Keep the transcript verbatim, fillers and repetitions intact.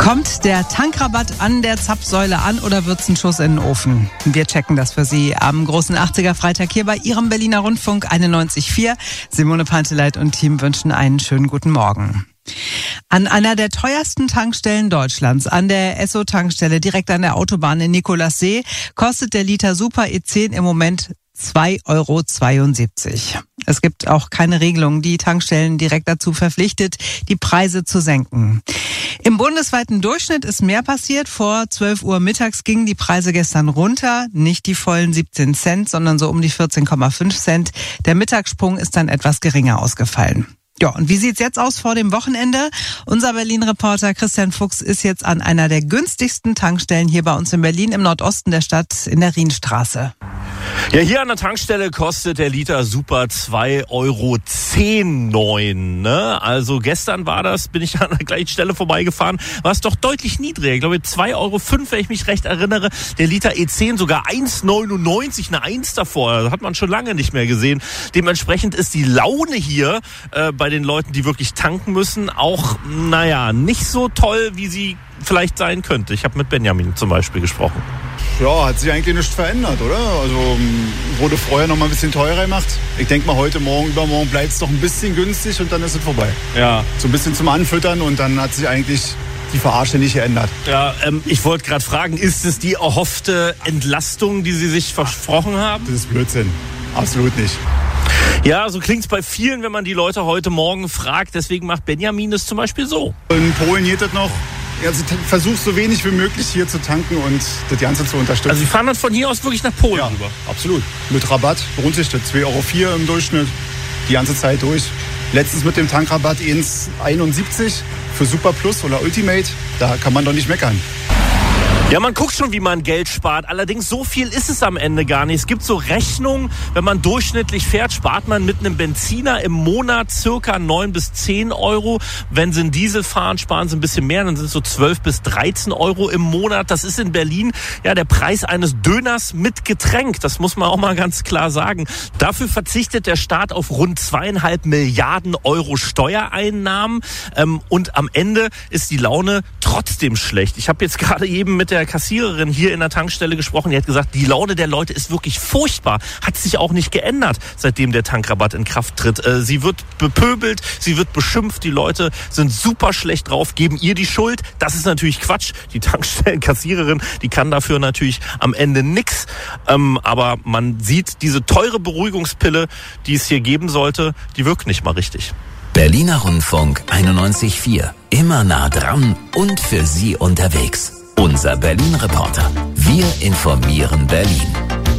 Kommt der Tankrabatt an der Zapfsäule an oder wird's ein Schuss in den Ofen? Wir checken das für Sie am großen achtziger-Freitag hier bei Ihrem Berliner Rundfunk einundneunzig Komma vier. Simone Panteleit und Team wünschen einen schönen guten Morgen. An einer der teuersten Tankstellen Deutschlands, an der Esso-Tankstelle direkt an der Autobahn in Nikolassee, kostet der Liter Super E zehn im Moment zwei Euro zweiundsiebzig. Es gibt auch keine Regelung, die Tankstellen direkt dazu verpflichtet, die Preise zu senken. Im bundesweiten Durchschnitt ist mehr passiert. Vor zwölf Uhr mittags gingen die Preise gestern runter. Nicht die vollen siebzehn Cent, sondern so um die vierzehn Komma fünf Cent. Der Mittagssprung ist dann etwas geringer ausgefallen. Ja, und wie sieht's jetzt aus vor dem Wochenende? Unser Berlin-Reporter Christian Fuchs ist jetzt an einer der günstigsten Tankstellen hier bei uns in Berlin im Nordosten der Stadt in der Rienstraße. Ja, hier an der Tankstelle kostet der Liter Super zwei Euro zehn neun. Ne? Also gestern war das, bin ich an der gleichen Stelle vorbeigefahren, war es doch deutlich niedriger. Ich glaube zwei Euro fünf, wenn ich mich recht erinnere. Der Liter E zehn sogar eins neunundneunzig, eine eins davor. Das hat man schon lange nicht mehr gesehen. Dementsprechend ist die Laune hier äh, bei den Leuten, die wirklich tanken müssen, auch, naja, nicht so toll, wie sie vielleicht sein könnte. Ich habe mit Benjamin zum Beispiel gesprochen. Ja, hat sich eigentlich nichts verändert, oder? Also wurde vorher noch mal ein bisschen teurer gemacht. Ich denke mal, heute, morgen, übermorgen bleibt es doch ein bisschen günstig und dann ist es vorbei. Ja. So ein bisschen zum Anfüttern und dann hat sich eigentlich die Verarsche nicht geändert. Ja, ähm, ich wollte gerade fragen, ist es die erhoffte Entlastung, die Sie sich versprochen haben? Das ist Blödsinn. Absolut nicht. Ja, so klingt's bei vielen, wenn man die Leute heute Morgen fragt. Deswegen macht Benjamin es zum Beispiel so. In Polen geht das noch. Also versuch so wenig wie möglich hier zu tanken und das Ganze zu unterstützen. Also Sie fahren dann von hier aus wirklich nach Polen ja, rüber? Absolut. Mit Rabatt lohnt sich das. zwei Euro vier im Durchschnitt die ganze Zeit durch. Letztens mit dem Tankrabatt eins einundsiebzig für Super Plus oder Ultimate. Da kann man doch nicht meckern. Ja, man guckt schon, wie man Geld spart. Allerdings so viel ist es am Ende gar nicht. Es gibt so Rechnungen, wenn man durchschnittlich fährt, spart man mit einem Benziner im Monat circa neun bis zehn Euro. Wenn sie einen Diesel fahren, sparen sie ein bisschen mehr, dann sind es so zwölf bis dreizehn Euro im Monat. Das ist in Berlin ja der Preis eines Döners mit Getränk. Das muss man auch mal ganz klar sagen. Dafür verzichtet der Staat auf rund zweieinhalb Milliarden Euro Steuereinnahmen. Ähm, und am Ende ist die Laune trotzdem schlecht. Ich habe jetzt gerade eben mit der Kassiererin hier in der Tankstelle gesprochen, die hat gesagt, die Laune der Leute ist wirklich furchtbar, hat sich auch nicht geändert, seitdem der Tankrabatt in Kraft tritt. Sie wird bepöbelt, sie wird beschimpft, die Leute sind super schlecht drauf, geben ihr die Schuld. Das ist natürlich Quatsch. Die Tankstellenkassiererin, die kann dafür natürlich am Ende nix. Ähm, aber man sieht, diese teure Beruhigungspille, die es hier geben sollte, die wirkt nicht mal richtig. Berliner Rundfunk einundneunzig Komma vier. Immer nah dran und für Sie unterwegs. Unser Berlin-Reporter. Wir informieren Berlin.